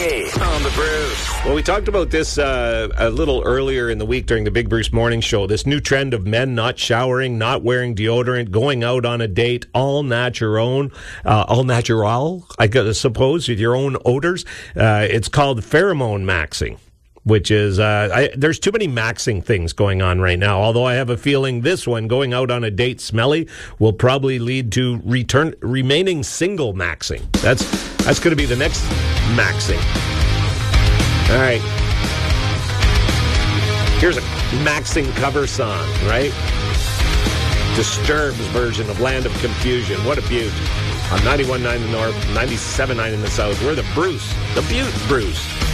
Jay on the Bruce. Well, we talked about this a little earlier in the week during the Big Bruce Morning Show. This new trend of men not showering, not wearing deodorant, going out on a date, all natural, I suppose, with your own odors. It's called pheromone maxing, which is, there's too many maxing things going on right now. Although I have a feeling this one, going out on a date smelly, will probably lead to remaining single maxing. That's going to be the next maxing. All right. Here's a maxing cover song, right? Disturbed's version of Land of Confusion. What a beaut. On 91.9 in the north, 97.9 in the south. We're the Bruce, the Butte Bruce.